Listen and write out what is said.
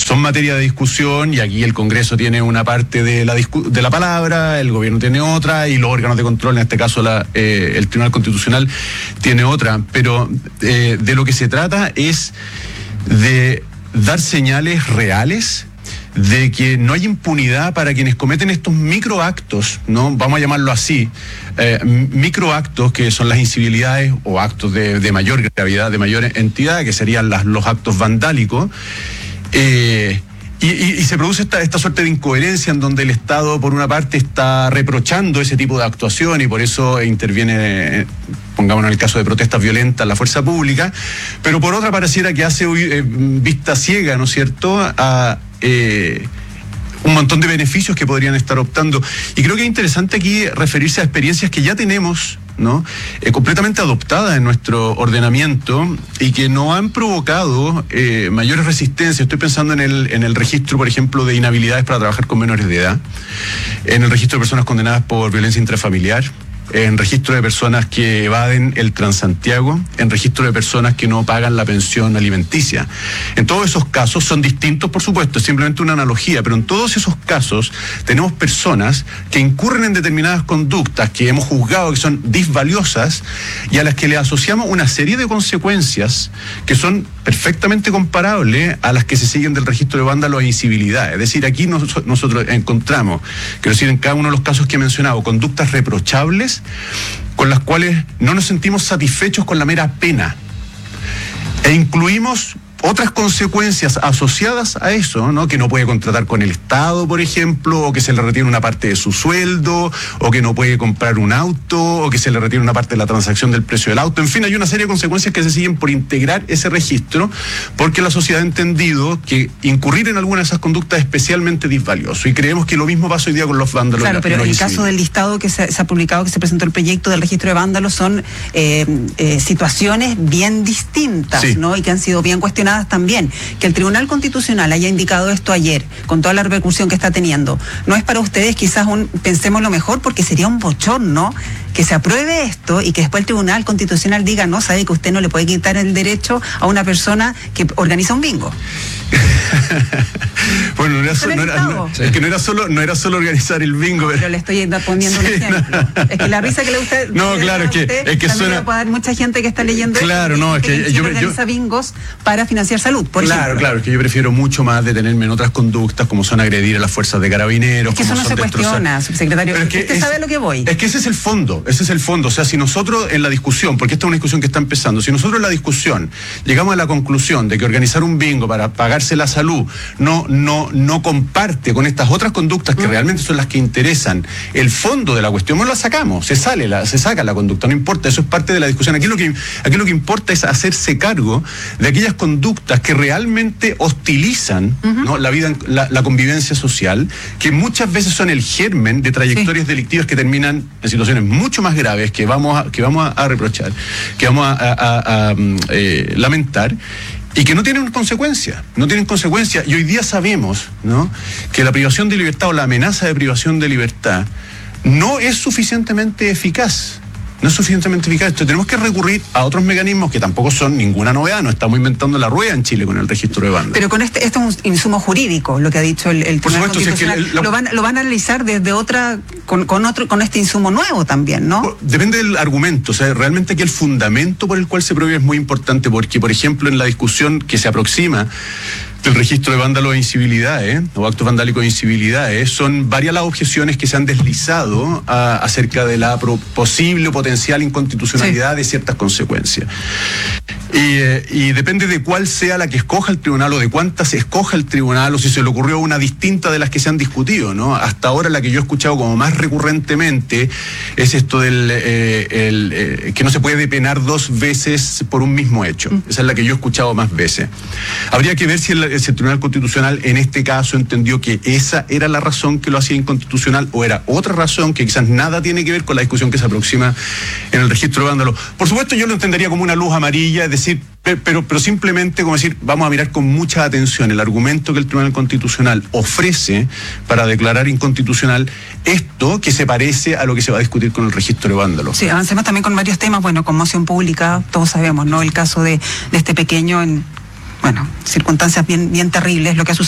son materia de discusión, y aquí el Congreso tiene una parte de la palabra, el gobierno tiene otra, y los órganos de control, en este caso el Tribunal Constitucional, tiene otra. Pero de lo que se trata es de dar señales reales de que no hay impunidad para quienes cometen estos microactos, ¿no? Vamos a llamarlo así, microactos que son las incivilidades o actos de mayor gravedad, de mayor entidad, que serían los actos vandálicos. Y se produce esta suerte de incoherencia en donde el Estado, por una parte, está reprochando ese tipo de actuación y por eso interviene, pongámonos en el caso de protestas violentas, la fuerza pública, pero por otra pareciera que hace vista ciega, ¿no es cierto?, a un montón de beneficios que podrían estar optando. Y creo que es interesante aquí referirse a experiencias que ya tenemos, ¿no?, completamente adoptadas en nuestro ordenamiento y que no han provocado mayores resistencias. Estoy pensando en el registro, por ejemplo, de inhabilidades para trabajar con menores de edad, en el registro de personas condenadas por violencia intrafamiliar, en registro de personas que evaden el Transantiago, en registro de personas que no pagan la pensión alimenticia. En todos esos casos son distintos, por supuesto, es simplemente una analogía, pero en todos esos casos tenemos personas que incurren en determinadas conductas que hemos juzgado que son disvaliosas y a las que le asociamos una serie de consecuencias que son perfectamente comparables a las que se siguen del registro de vándalos e incivilidad. Es decir, aquí nosotros encontramos, quiero decir, en cada uno de los casos que he mencionado, conductas reprochables con las cuales no nos sentimos satisfechos con la mera pena. E incluimos otras consecuencias asociadas a eso, ¿no?, que no puede contratar con el Estado, por ejemplo, o que se le retiene una parte de su sueldo, o que no puede comprar un auto, o que se le retiene una parte de la transacción del precio del auto. En fin, hay una serie de consecuencias que se siguen por integrar ese registro, porque la sociedad ha entendido que incurrir en alguna de esas conductas es especialmente disvalioso. Y creemos que lo mismo pasa hoy día con los vándalos. Claro, pero en el caso del listado que se ha publicado, que se presentó el proyecto del registro de vándalos, son situaciones bien distintas, sí, ¿no?, y que han sido bien cuestionadas también. Que el Tribunal Constitucional haya indicado esto ayer, con toda la repercusión que está teniendo, ¿no es para ustedes quizás pensemos lo mejor? Porque sería un bochorno que se apruebe esto y que después el Tribunal Constitucional diga, no, sabe que usted no le puede quitar el derecho a una persona que organiza un bingo. Bueno, no era solo organizar el bingo. Pero le estoy poniendo un ejemplo. No. Es que la risa que le gusta. No, claro, es que suena. Puede haber mucha gente que está leyendo. Claro, esto, no, es que yo organiza bingos para financiar salud, por ejemplo. Claro, es que yo prefiero mucho más detenerme en otras conductas como son agredir a las fuerzas de carabineros. Es que eso no se cuestiona, subsecretario. Pero es que usted sabe a lo que voy. Es que ese es el fondo. O sea, si nosotros en la discusión, porque esta es una discusión que está empezando, si nosotros en la discusión llegamos a la conclusión de que organizar un bingo para pagarse la salud no comparte con estas otras conductas que realmente son las que interesan el fondo de la cuestión, no la sacamos, se saca la conducta, no importa, eso es parte de la discusión. Aquí lo que importa es hacerse cargo de aquellas conductas que realmente hostilizan, ¿no?, la vida, la convivencia social, que muchas veces son el germen de trayectorias delictivas que terminan en situaciones mucho más graves que vamos a reprochar, que vamos a lamentar, y que no tienen consecuencias. Y hoy día sabemos, ¿no?, que la privación de libertad o la amenaza de privación de libertad no es suficientemente eficaz. Entonces tenemos que recurrir a otros mecanismos que tampoco son ninguna novedad. No estamos inventando la rueda en Chile con el registro de vándalos. Pero con este es un insumo jurídico, lo que ha dicho el Tribunal Constitucional. Lo van a analizar desde otra, con este insumo nuevo también, ¿no? Depende del argumento. O sea, realmente aquí el fundamento por el cual se prohíbe es muy importante, porque, por ejemplo, en la discusión que se aproxima del registro de vándalos e incivilidades, o actos vandálicos e incivilidades, son varias las objeciones que se han deslizado acerca de la posible o potencial inconstitucionalidad de ciertas consecuencias. Y depende de cuál sea la que escoja el tribunal o de cuántas escoja el tribunal, o si se le ocurrió una distinta de las que se han discutido, ¿no? Hasta ahora la que yo he escuchado como más recurrentemente es esto del que no se puede penar 2 veces por un mismo hecho. Esa es la que yo he escuchado más veces. Habría que ver si el Tribunal Constitucional en este caso entendió que esa era la razón que lo hacía inconstitucional o era otra razón que quizás nada tiene que ver con la discusión que se aproxima en el registro de vándalos. Por supuesto, yo lo entendería como una luz amarilla, es decir, pero simplemente como decir, vamos a mirar con mucha atención el argumento que el Tribunal Constitucional ofrece para declarar inconstitucional esto que se parece a lo que se va a discutir con el registro de vándalos. Sí, avancemos también con varios temas. Bueno, conmoción pública, todos sabemos, ¿no?, el caso de este pequeño en, circunstancias bien terribles, lo que ha sucedido.